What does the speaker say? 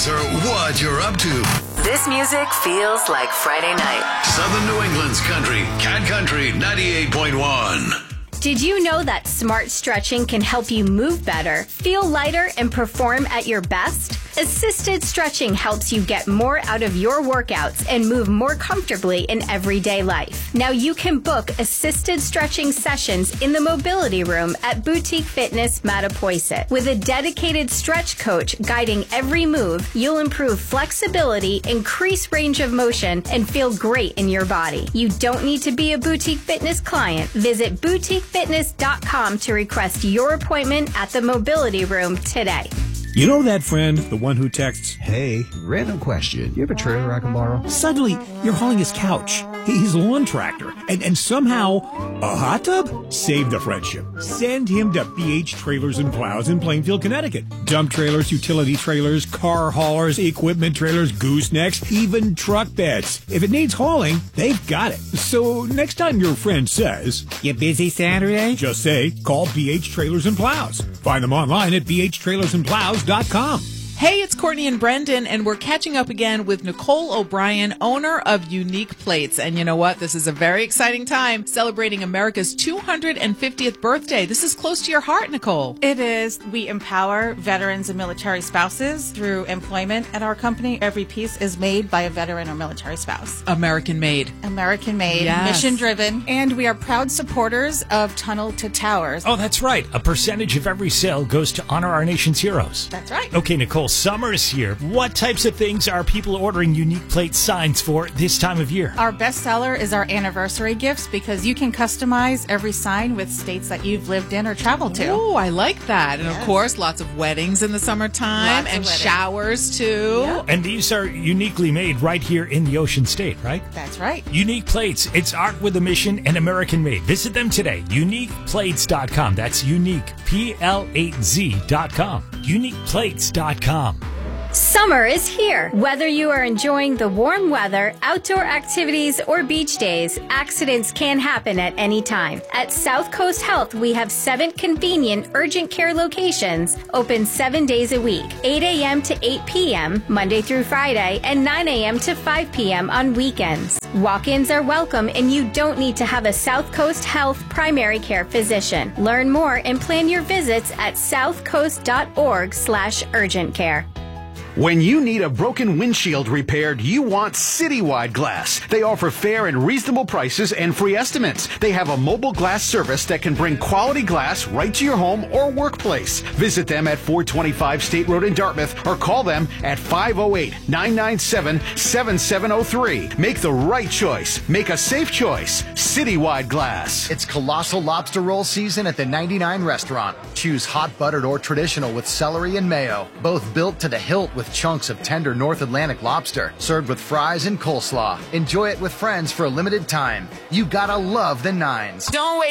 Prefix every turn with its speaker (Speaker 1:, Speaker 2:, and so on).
Speaker 1: hours or what you're up to.
Speaker 2: This music feels like Friday night.
Speaker 1: Southern New England's country, Cat Country 98.1.
Speaker 3: Did you know that smart stretching can help you move better, feel lighter, and perform at your best? Assisted stretching helps you get more out of your workouts and move more comfortably in everyday life. Now you can book assisted stretching sessions in the mobility room at Boutique Fitness Mattapoisett. With a dedicated stretch coach guiding every move, you'll improve flexibility, increase range of motion, and feel great in your body. You don't need to be a Boutique Fitness client. Visit boutiquefitness.com to request your appointment at the mobility room today.
Speaker 4: You know that friend, the one who texts,
Speaker 5: "Hey, random question. You have a trailer I can borrow?"
Speaker 4: Suddenly, you're hauling his couch, his lawn tractor, and somehow a hot tub? Save the friendship. Send him to BH Trailers and Plows in Plainfield, Connecticut. Dump trailers, utility trailers, car haulers, equipment trailers, goosenecks, even truck beds. If it needs hauling, they've got it. So next time your friend says, "You busy Saturday?" just say, call BH Trailers and Plows. Find them online at bhtrailersandplows.com.
Speaker 6: Hey, it's Courtney and Brendan, and we're catching up again with Nicole O'Brien, owner of Unique Plates. And you know what? This is a very exciting time, celebrating America's 250th birthday. This is close to your heart, Nicole.
Speaker 7: It is. We empower veterans and military spouses through employment at our company. Every piece is made by a veteran or military spouse.
Speaker 6: American made.
Speaker 7: American made,
Speaker 6: Yes.
Speaker 7: mission driven, and we are proud supporters of Tunnel to Towers.
Speaker 8: Oh, that's right. A percentage of every sale goes to honor our nation's heroes.
Speaker 7: That's right.
Speaker 8: Okay, Nicole, summer's here. What types of things are people ordering Unique Plate signs for this time of year?
Speaker 7: Our best seller is our anniversary gifts because you can customize every sign with states that you've lived in or traveled to.
Speaker 6: Oh, I like that. And
Speaker 7: Yes.
Speaker 6: of course, lots of weddings in the summertime
Speaker 7: Lots of
Speaker 6: and
Speaker 7: weddings.
Speaker 6: showers too.
Speaker 7: Yeah.
Speaker 8: And these are uniquely made right here in the Ocean State, right?
Speaker 7: That's right.
Speaker 8: Unique Plates. It's art with a mission and American made. Visit them today. UniquePlates.com. That's unique, P-L-8-Z.com. UniquePlates.com.
Speaker 3: Summer is here. Whether you are enjoying the warm weather, outdoor activities, or beach days, accidents can happen at any time. At South Coast Health, we have 7 convenient urgent care locations open 7 days a week, 8 a.m. to 8 p.m., Monday through Friday, and 9 a.m. to 5 p.m. on weekends. Walk-ins are welcome, and you don't need to have a South Coast Health primary care physician. Learn more and plan your visits at southcoast.org/urgent care.
Speaker 9: When you need a broken windshield repaired, you want Citywide Glass. They offer fair and reasonable prices and free estimates. They have a mobile glass service that can bring quality glass right to your home or workplace. Visit them at 425 State Road in Dartmouth or call them at 508-997-7703. Make the right choice. Make a safe choice. Citywide Glass.
Speaker 10: It's colossal lobster roll season at the 99 restaurant. Choose hot buttered or traditional with celery and mayo. Both built to the hilt with chunks of tender North Atlantic lobster, served with fries and coleslaw. Enjoy it with friends for a limited time. You gotta love the Nines.
Speaker 6: Don't wait